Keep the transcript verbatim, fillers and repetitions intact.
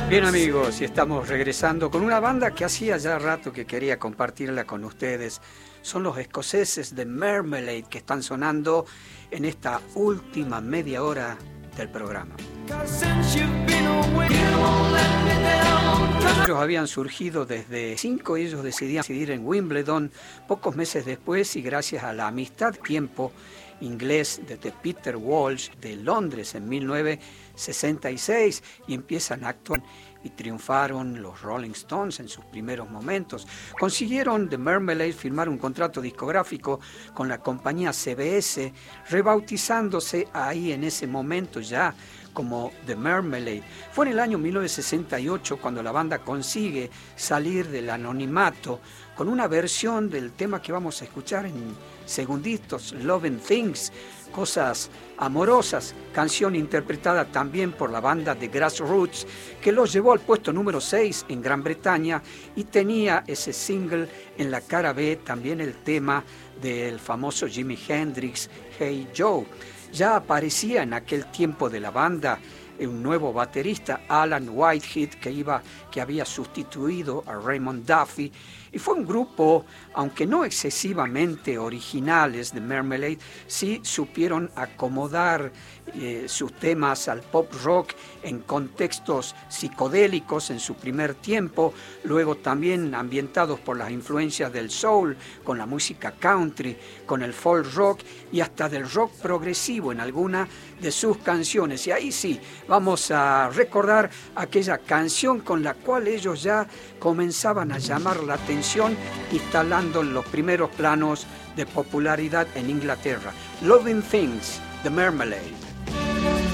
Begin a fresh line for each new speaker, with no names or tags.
Bien amigos, y estamos regresando con una banda que hacía ya rato que quería compartirla con ustedes. Son los escoceses de Marmalade que están sonando en esta última media hora del programa. Ellos habían surgido desde cinco y ellos decidían decidir en Wimbledon pocos meses después y gracias a la amistad tiempo inglés desde Peter Walsh de Londres en mil novecientos sesenta y seis y empiezan a actuar y triunfaron los Rolling Stones en sus primeros momentos. Consiguieron The Marmalade firmar un contrato discográfico con la compañía C B S, rebautizándose ahí en ese momento ya como The Marmalade. Fue en el año mil novecientos sesenta y ocho cuando la banda consigue salir del anonimato con una versión del tema que vamos a escuchar en segunditos, Loving Things, Cosas Amorosas, canción interpretada también por la banda de Grassroots, que los llevó al puesto número seis en Gran Bretaña y tenía ese single en la cara B, también el tema del famoso Jimi Hendrix, Hey Joe. Ya aparecía en aquel tiempo de la banda un nuevo baterista, Alan Whitehead, que, iba, que había sustituido a Raymond Duffy, y fue un grupo, aunque no excesivamente originales de Marmalade, sí supieron acomodar eh, sus temas al pop rock en contextos psicodélicos en su primer tiempo, luego también ambientados por las influencias del soul, con la música country, con el folk rock y hasta del rock progresivo en alguna de sus canciones. Y ahí sí, vamos a recordar aquella canción con la cual ellos ya comenzaban a llamar la atención, instalando los primeros planos de popularidad en Inglaterra. Loving Things, The Marmalade.